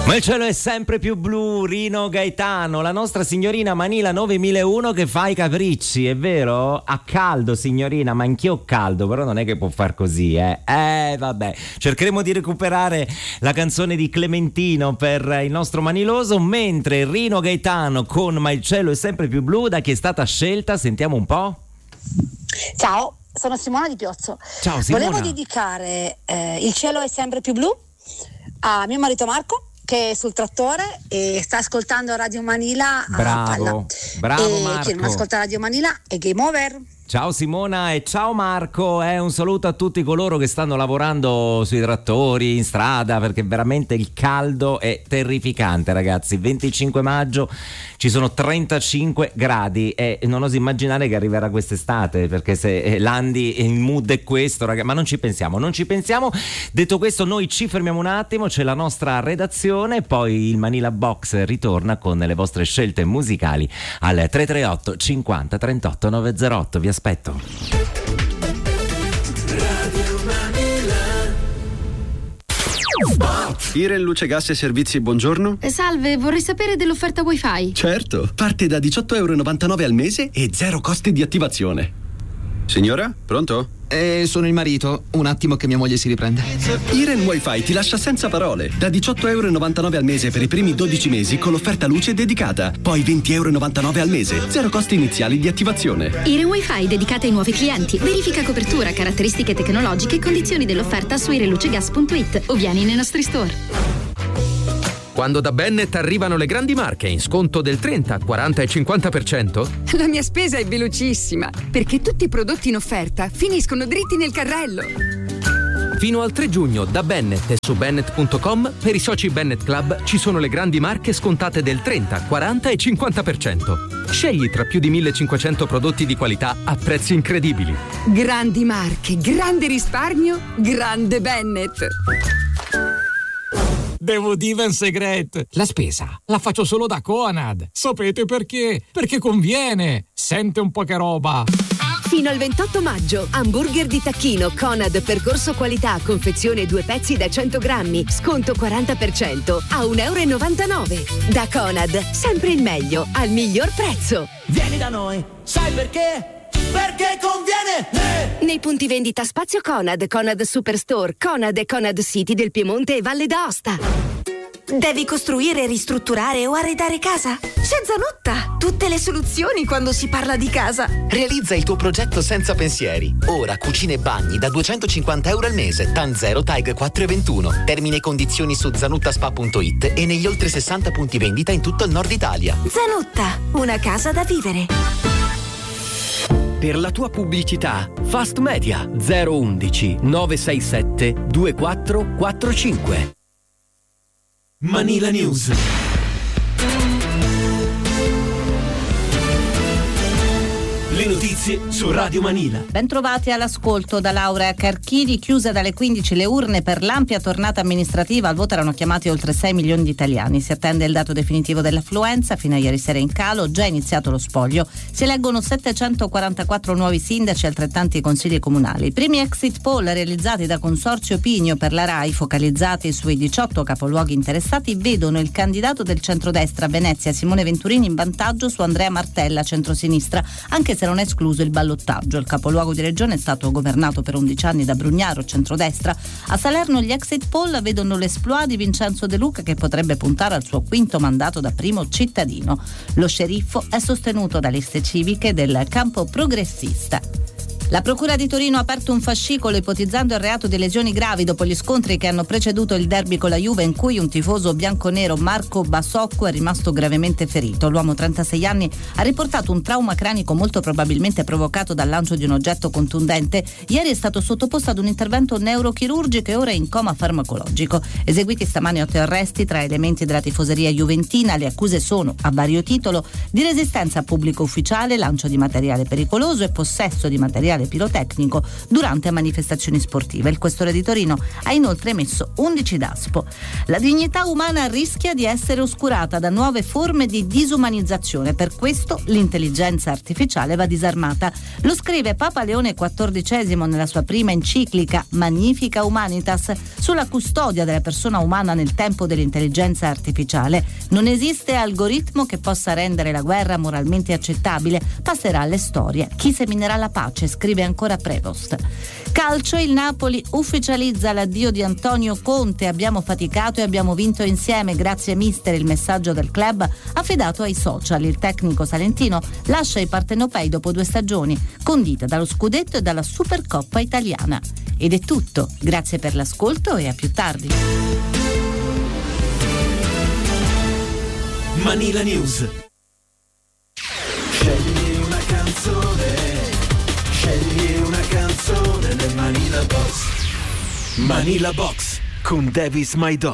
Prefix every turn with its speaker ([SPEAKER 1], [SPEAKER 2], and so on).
[SPEAKER 1] Ma il cielo è sempre più blu, Rino Gaetano, la nostra signorina Manila 9001 che fa i capricci, è vero? Ha caldo signorina, ma anch'io ho caldo, però non è che può far così, vabbè, cercheremo di recuperare la canzone di Clementino per il nostro Maniloso, mentre Rino Gaetano con Ma il cielo è sempre più blu, da chi è stata scelta? Sentiamo un po'.
[SPEAKER 2] Ciao, sono Simona di Piozzo.
[SPEAKER 1] Ciao Simona.
[SPEAKER 2] Volevo dedicare Il cielo è sempre più blu a mio marito Marco, che è sul trattore e sta ascoltando Radio Manila.
[SPEAKER 1] Bravo Marco.
[SPEAKER 2] Chi non ascolta Radio Manila è game over.
[SPEAKER 1] Ciao Simona e ciao Marco, un saluto a tutti coloro che stanno lavorando sui trattori, in strada, perché veramente il caldo è terrificante, ragazzi. 25 maggio ci sono 35 gradi e non oso immaginare che arriverà quest'estate, perché se Landi il mood è questo, ragazzi, ma non ci pensiamo. Detto questo, noi ci fermiamo un attimo, c'è la nostra redazione, poi il Manila Box ritorna con le vostre scelte musicali al 338 50 38 908. Vi aspetto.
[SPEAKER 3] Iren Luce Gas e Servizi, buongiorno.
[SPEAKER 4] Salve, vorrei sapere dell'offerta wifi.
[SPEAKER 3] Certo, parte da €18,99 al mese e zero costi di attivazione. Signora, pronto?
[SPEAKER 5] Sono il marito, un attimo che mia moglie si riprende.
[SPEAKER 3] Iren Wi-Fi ti lascia senza parole. Da €18,99 al mese per i primi 12 mesi con l'offerta luce dedicata. Poi €20,99 al mese, zero costi iniziali di attivazione.
[SPEAKER 4] Iren Wi-Fi dedicata ai nuovi clienti. Verifica copertura, caratteristiche tecnologiche e condizioni dell'offerta su irenlucegas.it o vieni nei nostri store.
[SPEAKER 6] Quando da Bennet arrivano le grandi marche in sconto del 30, 40 e 50%?
[SPEAKER 7] La mia spesa è velocissima, perché tutti i prodotti in offerta finiscono dritti nel carrello.
[SPEAKER 6] Fino al 3 giugno da Bennet e su Bennet.com per i soci Bennet Club ci sono le grandi marche scontate del 30, 40 e 50%. Scegli tra più di 1500 prodotti di qualità a prezzi incredibili.
[SPEAKER 7] Grandi marche, grande risparmio, grande Bennet.
[SPEAKER 8] Devo dire un segreto. La spesa la faccio solo da Conad. Sapete perché? Perché conviene. Sente un po' che roba.
[SPEAKER 9] Fino al 28 maggio, hamburger di tacchino Conad percorso qualità, confezione 2 pezzi da 100 grammi, sconto 40% a €1,99. Da Conad, sempre il meglio, al miglior prezzo.
[SPEAKER 10] Vieni da noi, sai perché? Perché conviene!
[SPEAKER 9] Nei punti vendita Spazio Conad, Conad Superstore, Conad e Conad City del Piemonte e Valle d'Aosta.
[SPEAKER 11] Devi costruire, ristrutturare o arredare casa? C'è Zanutta! Tutte le soluzioni quando si parla di casa.
[SPEAKER 12] Realizza il tuo progetto senza pensieri. Ora cucine e bagni da €250 al mese, TAN 0 TAG 421. Termini e condizioni su zanuttaspa.it e negli oltre 60 punti vendita in tutto il nord Italia.
[SPEAKER 11] Zanutta, una casa da vivere.
[SPEAKER 13] Per la tua pubblicità, Fast Media 011 967 2445.
[SPEAKER 10] Manila News. Le notizie su Radio Manila.
[SPEAKER 14] Bentrovati all'ascolto da Laura Carchini. Chiusa dalle 15 le urne per l'ampia tornata amministrativa, al voto erano chiamati oltre 6 milioni di italiani. Si attende il dato definitivo dell'affluenza, fino a ieri sera in calo, già iniziato lo spoglio. Si eleggono 744 nuovi sindaci e altrettanti consigli comunali. I primi exit poll realizzati da Consorzio Pinio per la RAI, focalizzati sui 18 capoluoghi interessati, vedono il candidato del centrodestra Venezia Simone Venturini in vantaggio su Andrea Martella centrosinistra, anche se non è escluso il ballottaggio. Il capoluogo di regione è stato governato per 11 anni da Brugnaro, centrodestra. A Salerno gli exit poll vedono l'esploit di Vincenzo De Luca, che potrebbe puntare al suo quinto mandato da primo cittadino. Lo sceriffo è sostenuto da liste civiche del campo progressista. La Procura di Torino ha aperto un fascicolo ipotizzando il reato di lesioni gravi dopo gli scontri che hanno preceduto il derby con la Juve, in cui un tifoso bianconero, Marco Basocco, è rimasto gravemente ferito. L'uomo, 36 anni, ha riportato un trauma cranico molto probabilmente provocato dal lancio di un oggetto contundente. Ieri è stato sottoposto ad un intervento neurochirurgico e ora è in coma farmacologico. Eseguiti stamani 8 arresti tra elementi della tifoseria juventina. Le accuse sono, a vario titolo, di resistenza a pubblico ufficiale, lancio di materiale pericoloso e possesso di materiale materiale pirotecnico durante manifestazioni sportive. Il questore di Torino ha inoltre emesso 11 DASPO. La dignità umana rischia di essere oscurata da nuove forme di disumanizzazione, per questo l'intelligenza artificiale va disarmata. Lo scrive Papa Leone XIV nella sua prima enciclica Magnifica Humanitas sulla custodia della persona umana nel tempo dell'intelligenza artificiale. Non esiste algoritmo che possa rendere la guerra moralmente accettabile, passerà alle storie chi seminerà la pace, scrive ancora Prevost. Calcio, il Napoli ufficializza l'addio di Antonio Conte. Abbiamo faticato e abbiamo vinto insieme, grazie mister, il messaggio del club affidato ai social. Il tecnico salentino lascia i partenopei dopo 2 stagioni, condite dallo scudetto e dalla Supercoppa italiana. Ed è tutto, grazie per l'ascolto e a più tardi.
[SPEAKER 10] Manila News. Scegli una canzone nel Manila Box. Manila Box con Davis My Dog.